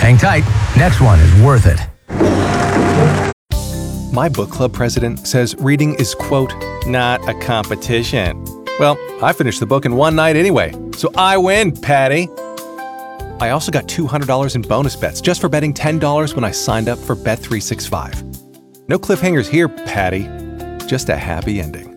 Hang tight. Next one is worth it. My book club president says reading is, quote, not a competition. Well, I finished the book in one night anyway, so I win, Patty. I also got $200 in bonus bets just for betting $10 when I signed up for Bet365. No cliffhangers here, Patty. Just a happy ending.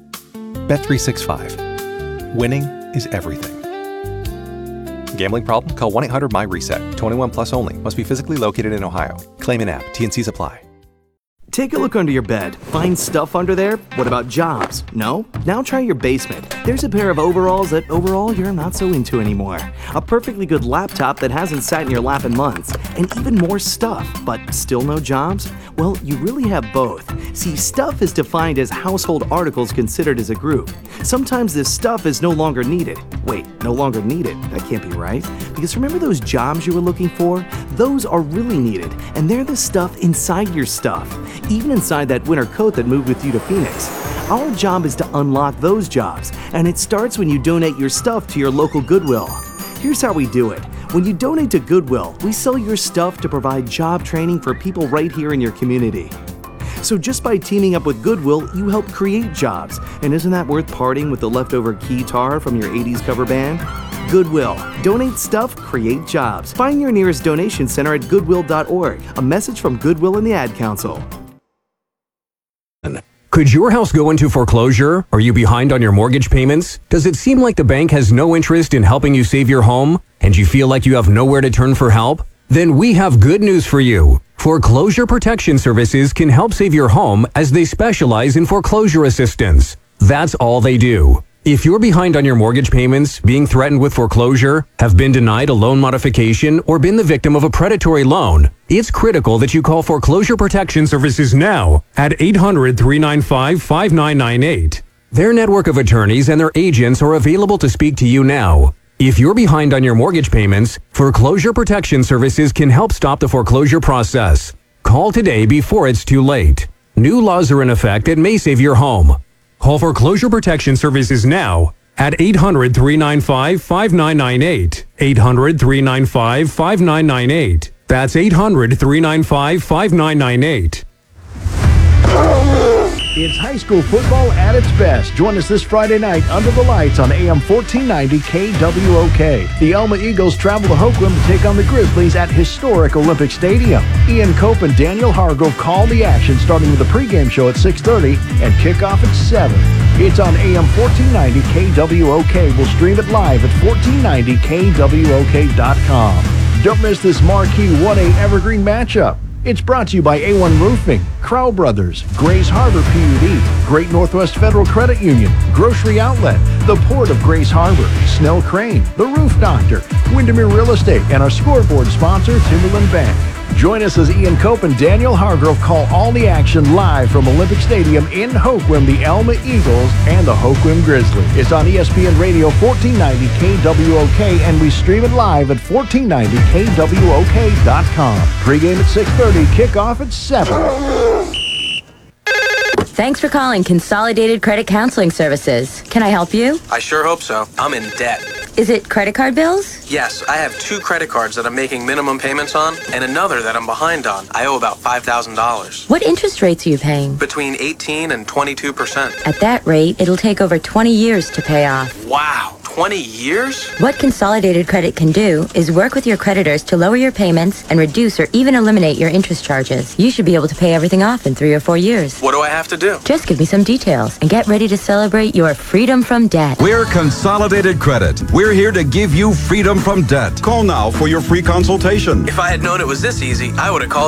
Bet365. Winning is everything. Gambling problem? Call 1-800-MY-RESET. 21 plus only. Must be physically located in Ohio. Claim in app. T&Cs apply. Take a look under your bed. Find stuff under there? What about jobs? No? Now try your basement. There's a pair of overalls that overall you're not so into anymore. A perfectly good laptop that hasn't sat in your lap in months. And even more stuff, but still no jobs? Well, you really have both. See, stuff is defined as household articles considered as a group. Sometimes this stuff is no longer needed. Wait, no longer needed? That can't be right. Because remember those jobs you were looking for? Those are really needed, and they're the stuff inside your stuff. Even inside that winter coat that moved with you to Phoenix. Our job is to unlock those jobs, and it starts when you donate your stuff to your local Goodwill. Here's how we do it. When you donate to Goodwill, we sell your stuff to provide job training for people right here in your community. So just by teaming up with Goodwill, you help create jobs. And isn't that worth parting with the leftover guitar from your 80s cover band? Goodwill. Donate stuff, create jobs. Find your nearest donation center at goodwill.org. A message from Goodwill and the Ad Council. Could your house go into foreclosure? Are you behind on your mortgage payments? Does it seem like the bank has no interest in helping you save your home? And you feel like you have nowhere to turn for help? Then we have good news for you. Foreclosure Protection Services can help save your home as they specialize in foreclosure assistance. That's all they do. If you're behind on your mortgage payments, being threatened with foreclosure, have been denied a loan modification, or been the victim of a predatory loan, it's critical that you call Foreclosure Protection Services now at 800-395-5998. Their network of attorneys and their agents are available to speak to you now. If you're behind on your mortgage payments, Foreclosure Protection Services can help stop the foreclosure process. Call today before it's too late. New laws are in effect that may save your home. Call Foreclosure Protection Services now at 800-395-5998. 800-395-5998. That's 800-395-5998. It's high school football at its best. Join us this Friday night under the lights on AM 1490 KWOK. The Elma Eagles travel to Hoquiam to take on the Grizzlies at historic Olympic Stadium. Ian Cope and Daniel Hargrove call the action, starting with the pregame show at 6:30 and kickoff at 7. It's on AM 1490 KWOK. We'll stream it live at 1490kwok.com. Don't miss this marquee 1A Evergreen matchup. It's brought to you by A1 Roofing, Crow Brothers, Grace Harbor PUD, Great Northwest Federal Credit Union, Grocery Outlet, the Port of Grace Harbor, Snell Crane, The Roof Doctor, Windermere Real Estate, and our scoreboard sponsor, Timberland Bank. Join us as Ian Cope and Daniel Hargrove call all the action live from Olympic Stadium in Hoquiam, the Elma Eagles and the Hoquiam Grizzlies. It's on ESPN Radio 1490 KWOK, and we stream it live at 1490kwok.com. Pre-game at 6:30, kickoff at 7. Thanks for calling Consolidated Credit Counseling Services. Can I help you? I sure hope so. I'm in debt. Is it credit card bills? Yes, I have 2 credit cards that I'm making minimum payments on and another that I'm behind on. I owe about $5,000. What interest rates are you paying? Between 18 and 22%. At that rate, it'll take over 20 years to pay off. Wow, 20 years? What Consolidated Credit can do is work with your creditors to lower your payments and reduce or even eliminate your interest charges. You should be able to pay everything off in 3 or 4 years. What do I have to do? Just give me some details and get ready to celebrate your freedom from debt. We're Consolidated Credit. We're here to give you freedom from debt. Call now for your free consultation. If I had known it was this easy, I would have called